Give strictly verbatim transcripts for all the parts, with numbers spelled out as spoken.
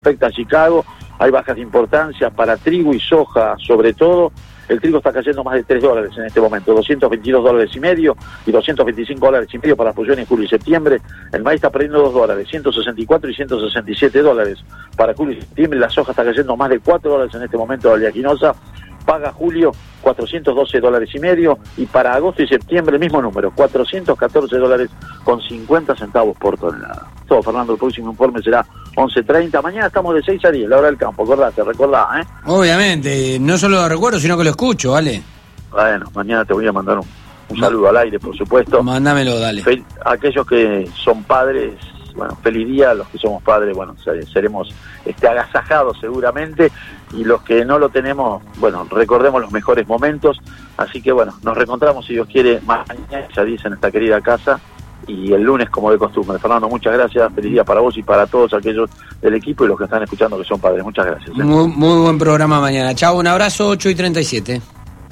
Respecto a Chicago, hay bajas de importancia para trigo y soja, sobre todo. El trigo está cayendo más de tres dólares en este momento, doscientos veintidós dólares y medio y doscientos veinticinco dólares y medio para fusión en julio y septiembre. El maíz está perdiendo dos dólares, ciento sesenta y cuatro y ciento sesenta y siete dólares para julio y septiembre. La soja está cayendo más de cuatro dólares en este momento de oleaginosa. Paga julio cuatrocientos doce dólares y medio y para agosto y septiembre el mismo número, cuatrocientos catorce dólares con cincuenta centavos por tonelada. Todo, Fernando, el próximo informe será once treinta. Mañana estamos de seis a diez, la hora del campo, acordate, recordá, ¿eh? Obviamente, no solo lo recuerdo, sino que lo escucho, ¿vale? Bueno, mañana te voy a mandar un, un saludo al aire, por supuesto. Mándamelo, dale. Fel- aquellos que son padres, bueno, feliz día. Los que somos padres, bueno, seremos este, agasajados seguramente, y los que no lo tenemos, bueno, recordemos los mejores momentos. Así que bueno, nos reencontramos si Dios quiere mañana, ya dice, en esta querida casa, y el lunes como de costumbre. Fernando, muchas gracias, feliz día para vos y para todos aquellos del equipo y los que están escuchando que son padres. Muchas gracias. ¿eh? Muy, muy buen programa mañana. Chao, un abrazo, ocho y treinta y siete.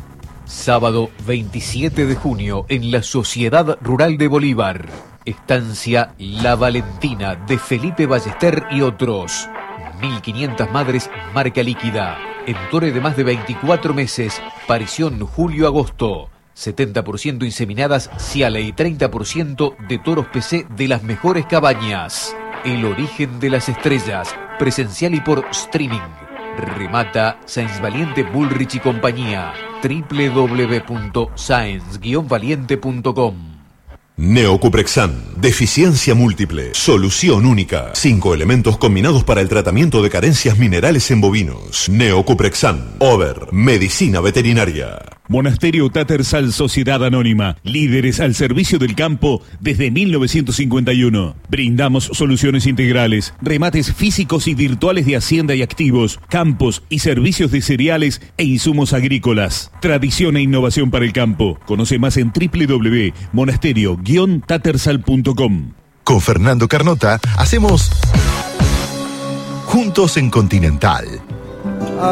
Sábado veintisiete de junio en la Sociedad Rural de Bolívar. Estancia La Valentina de Felipe Ballester y otros. mil quinientas madres marca líquida. Entore de más de veinticuatro meses. Parición julio-agosto. setenta por ciento inseminadas Ciale y treinta por ciento de toros P C de las mejores cabañas. El origen de las estrellas. Presencial y por streaming. Remata Sáenz Valiente Bullrich y compañía. doble u doble u doble u punto sáenz guion valiente punto com. Neocuprexan, deficiencia múltiple, solución única. Cinco elementos combinados para el tratamiento de carencias minerales en bovinos. Neocuprexan, Over, medicina veterinaria. Monasterio Tattersall Sociedad Anónima, líderes al servicio del campo desde mil novecientos cincuenta y uno. Brindamos soluciones integrales, remates físicos y virtuales de hacienda y activos, campos y servicios de cereales e insumos agrícolas. Tradición e innovación para el campo. Conoce más en doble u doble u doble u punto monasterio guion tattersall punto com. Con Fernando Carnota hacemos Juntos en Continental.